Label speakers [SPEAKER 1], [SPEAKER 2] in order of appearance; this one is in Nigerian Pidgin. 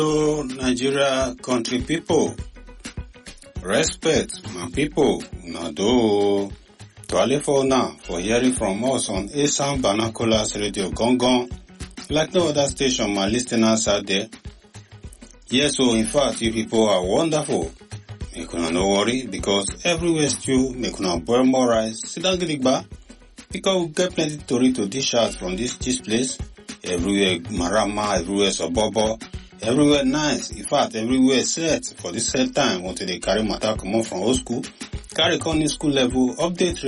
[SPEAKER 1] Hello, Nigeria country people. Respect, my people. Nado. To now for hearing from us on Asam Banacolas Radio Gong. Like no other station, my listeners out there. Yes, so in fact, you people are wonderful. Make una no worry, because everywhere stew, make una boil more rice, sit down gidigba, because we get plenty story to dish out from this place. Everywhere marama, everywhere sobobo, everywhere nice. In fact, everywhere set for this set time until they carry matter come on from old school, carry on school level, update